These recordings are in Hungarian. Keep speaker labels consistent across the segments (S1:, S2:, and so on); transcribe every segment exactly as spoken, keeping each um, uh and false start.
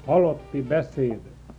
S1: Halotti beszéd.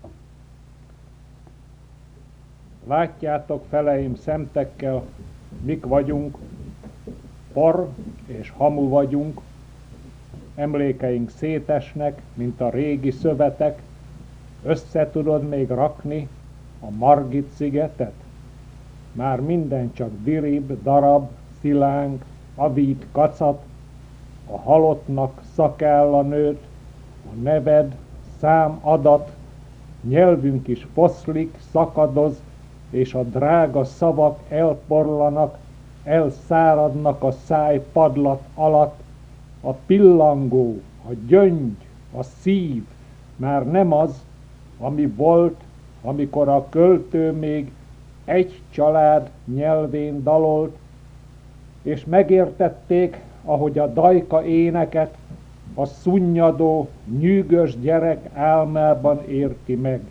S1: Látjátok, feleim, szemtekkel, mik vagyunk, por és hamu vagyunk, emlékeink szétesnek, mint a régi szövetek. Össze tudod még rakni a Margit szigetet? Már minden csak dirib, darab, szilánk, avít, kacat, a halottnak szakálla nőtt, a neved, szám, adat, nyelvünk is foszlik, szakadoz, és a drága szavak elporlanak, elszáradnak a száj padlat alatt, a pillangó, a gyöngy, a szív már nem az, ami volt, amikor a költő még egy család nyelvén dalolt, és megértették, ahogy a dajka éneket a szunnyadó, nyűgös gyerek álmában érti meg.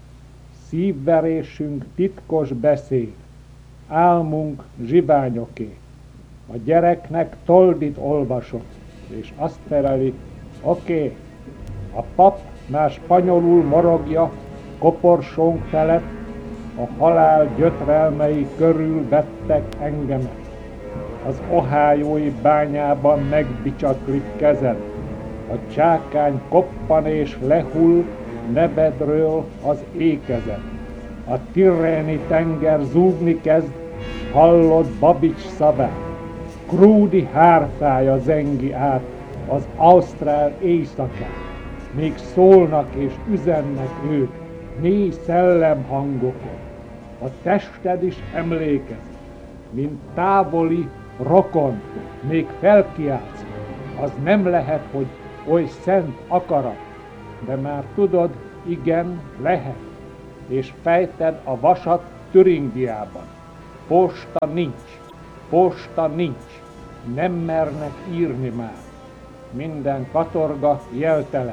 S1: Szívverésünk titkos beszéd, álmunk zsiványoké. A gyereknek toldit olvasott, és azt feleli, oké, okay, a pap már spanyolul morogja koporsónk felett, a halál gyötrelmei körül vettek engemet. Az ohiói bányában megbicsaklik kezed, a csákány koppan és lehull nebedről az ékezet. A tirreni tenger zúgni kezd, hallod Babics szavát, Krúdi hárfája zengi át az ausztrál éjszakát. Még szólnak és üzennek ők mély szellemhangokon. A tested is emlékez, mint távoli rokon, még felkiáltsz, az nem lehet, hogy oly szent akarat, de már tudod, igen, lehet, és fejted a vasat Türingiában. Posta nincs, posta nincs, nem mernek írni már, minden katorga jeltelen.